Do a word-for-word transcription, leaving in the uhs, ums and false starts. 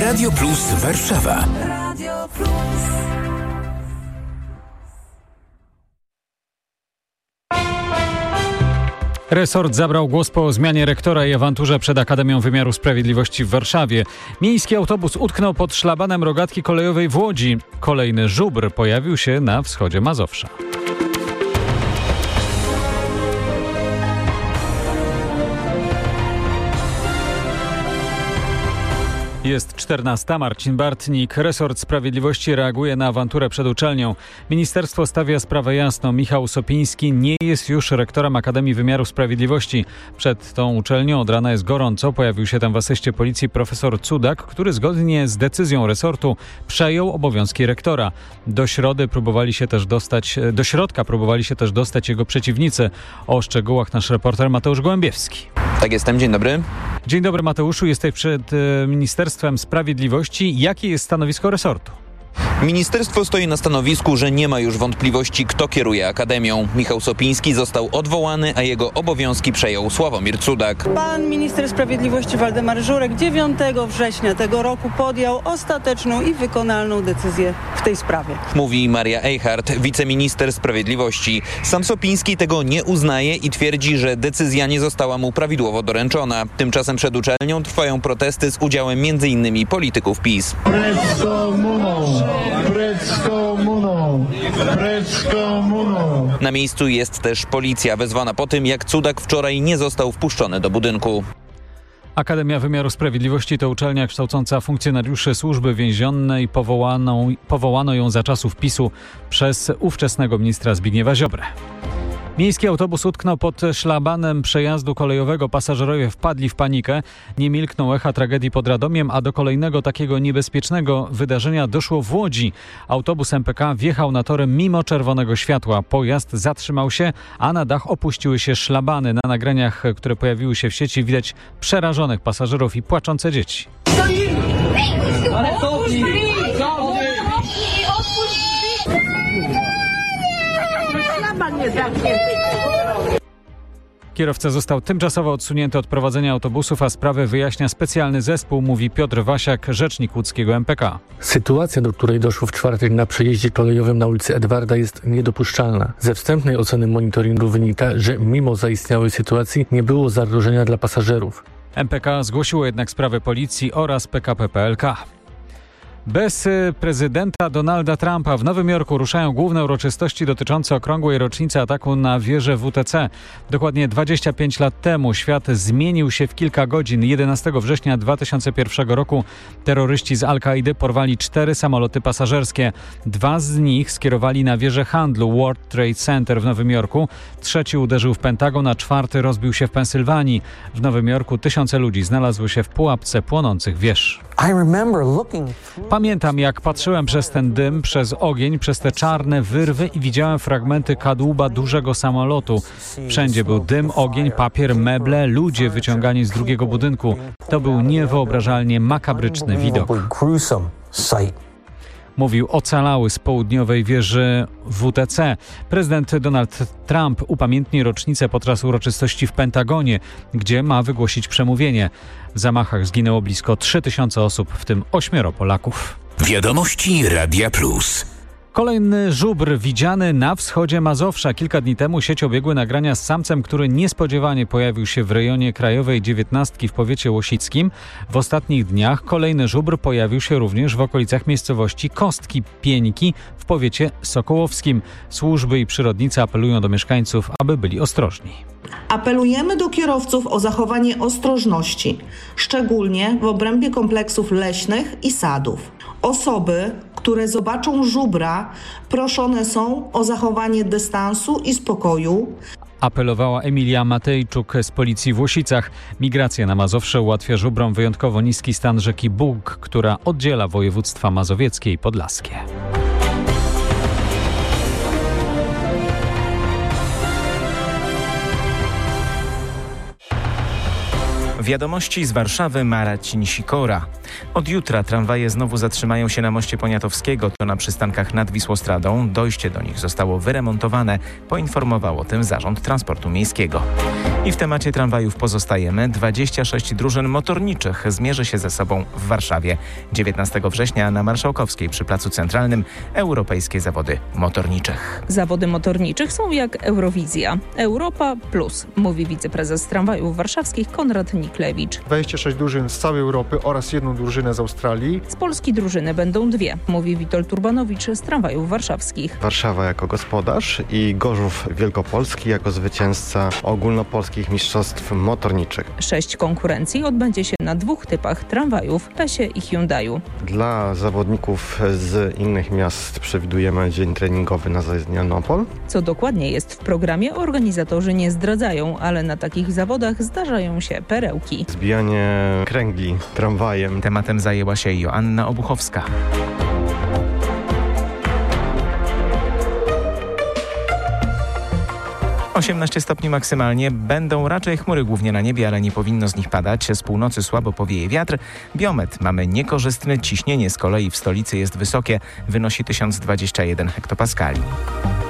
Radio Plus Warszawa. Radio Plus. Resort zabrał głos po zmianie rektora i awanturze przed Akademią Wymiaru Sprawiedliwości w Warszawie. Miejski autobus utknął pod szlabanem rogatki kolejowej w Łodzi. Kolejny żubr pojawił się na wschodzie Mazowsza. Jest czternasta. Marcin Bartnik. Resort Sprawiedliwości reaguje na awanturę przed uczelnią. Ministerstwo stawia sprawę jasno. Michał Sopiński nie jest już rektorem Akademii Wymiaru Sprawiedliwości. Przed tą uczelnią od rana jest gorąco. Pojawił się tam w asyście policji profesor Cudak, który zgodnie z decyzją resortu przejął obowiązki rektora. Do środy próbowali się też dostać, do środka próbowali się też dostać jego przeciwnicy. O szczegółach nasz reporter Mateusz Gołębiewski. Tak jestem, dzień dobry. Dzień dobry Mateuszu, jesteś przed e, Ministerstwem Sprawiedliwości. Jakie jest stanowisko resortu? Ministerstwo stoi na stanowisku, że nie ma już wątpliwości, kto kieruje Akademią. Michał Sopiński został odwołany, a jego obowiązki przejął Sławomir Cudak. Pan minister sprawiedliwości Waldemar Żurek dziewiątego września tego roku podjął ostateczną i wykonalną decyzję w tej sprawie. Mówi Maria Eichhardt, wiceminister sprawiedliwości. Sam Sopiński tego nie uznaje i twierdzi, że decyzja nie została mu prawidłowo doręczona. Tymczasem przed uczelnią trwają protesty z udziałem między innymi polityków PiS. Precz komuną! Precz komuną! Precz komuną! Na miejscu jest też policja wezwana po tym, jak Cudak wczoraj nie został wpuszczony do budynku. Akademia Wymiaru Sprawiedliwości to uczelnia kształcąca funkcjonariuszy służby więziennej. Powołano, powołano ją za czasów PiSu przez ówczesnego ministra Zbigniewa Ziobrę. Miejski autobus utknął pod szlabanem przejazdu kolejowego. Pasażerowie wpadli w panikę. Nie milkną echa tragedii pod Radomiem, a do kolejnego takiego niebezpiecznego wydarzenia doszło w Łodzi. Autobus M P K wjechał na tory mimo czerwonego światła. Pojazd zatrzymał się, a na dach opuściły się szlabany. Na nagraniach, które pojawiły się w sieci, widać przerażonych pasażerów i płaczące dzieci. Ale co ci? Kierowca został tymczasowo odsunięty od prowadzenia autobusów, a sprawę wyjaśnia specjalny zespół, mówi Piotr Wasiak, rzecznik łódzkiego M P K. Sytuacja, do której doszło w czwartek na przejeździe kolejowym na ulicy Edwarda, jest niedopuszczalna. Ze wstępnej oceny monitoringu wynika, że mimo zaistniałej sytuacji nie było zagrożenia dla pasażerów. M P K zgłosiło jednak sprawę policji oraz P K P P L K. Bez prezydenta Donalda Trumpa w Nowym Jorku ruszają główne uroczystości dotyczące okrągłej rocznicy ataku na wieżę W T C. Dokładnie dwadzieścia pięć lat temu świat zmienił się w kilka godzin. jedenastego września dwa tysiące pierwszego roku terroryści z Al-Kaidy porwali cztery samoloty pasażerskie. Dwa z nich skierowali na wieżę handlu World Trade Center w Nowym Jorku. Trzeci uderzył w Pentagon, a czwarty rozbił się w Pensylwanii. W Nowym Jorku tysiące ludzi znalazły się w pułapce płonących wież. Pamiętam, jak patrzyłem przez ten dym, przez ogień, przez te czarne wyrwy i widziałem fragmenty kadłuba dużego samolotu. Wszędzie był dym, ogień, papier, meble, ludzie wyciągani z drugiego budynku. To był niewyobrażalnie makabryczny widok. Mówił ocalały z południowej wieży W T C. Prezydent Donald Trump upamiętni rocznicę podczas uroczystości w Pentagonie, gdzie ma wygłosić przemówienie. W zamachach zginęło blisko trzy tysiące osób, w tym ośmioro Polaków. Wiadomości Radia Plus. Kolejny żubr widziany na wschodzie Mazowsza. Kilka dni temu sieć obiegły nagrania z samcem, który niespodziewanie pojawił się w rejonie Krajowej Dziewiętnastki w powiecie łosickim. W ostatnich dniach kolejny żubr pojawił się również w okolicach miejscowości Kostki Pieńki w powiecie sokołowskim. Służby i przyrodnicy apelują do mieszkańców, aby byli ostrożni. Apelujemy do kierowców o zachowanie ostrożności, szczególnie w obrębie kompleksów leśnych i sadów. Osoby, które zobaczą żubra, proszone są o zachowanie dystansu i spokoju. Apelowała Emilia Matejczuk z policji w Łosicach. Migracja na Mazowsze ułatwia żubrom wyjątkowo niski stan rzeki Bug, która oddziela województwa mazowieckie i podlaskie. Wiadomości z Warszawy, Marcin Sikora. Od jutra tramwaje znowu zatrzymają się na moście Poniatowskiego, to na przystankach nad Wisłostradą. Dojście do nich zostało wyremontowane, poinformował o tym Zarząd Transportu Miejskiego. I w temacie tramwajów pozostajemy. dwadzieścia sześć drużyn motorniczych zmierzy się ze sobą w Warszawie. dziewiętnastego września na Marszałkowskiej przy Placu Centralnym Europejskie Zawody Motorniczych. Zawody motorniczych są jak Eurowizja. Europa plus, mówi wiceprezes tramwajów warszawskich Konrad Niklewicz. dwadzieścia sześć drużyn z całej Europy oraz jedną drużynę z Australii. Z Polski drużyny będą dwie, mówi Witold Turbanowicz z tramwajów warszawskich. Warszawa jako gospodarz i Gorzów Wielkopolski jako zwycięzca ogólnopolskich mistrzostw motorniczych. Sześć konkurencji odbędzie się na dwóch typach tramwajów, Pesie i Hyundaiu. Dla zawodników z innych miast przewidujemy dzień treningowy na zajezdni Anopol. Co dokładnie jest w programie, organizatorzy nie zdradzają, ale na takich zawodach zdarzają się perełki. Zbijanie kręgli tramwajem. Tematem zajęła się Joanna Obuchowska. osiemnaście stopni maksymalnie. Będą raczej chmury głównie na niebie, ale nie powinno z nich padać. Z północy słabo powieje wiatr. Biometr mamy niekorzystny. Ciśnienie z kolei w stolicy jest wysokie. Wynosi tysiąc dwadzieścia jeden hektopaskali.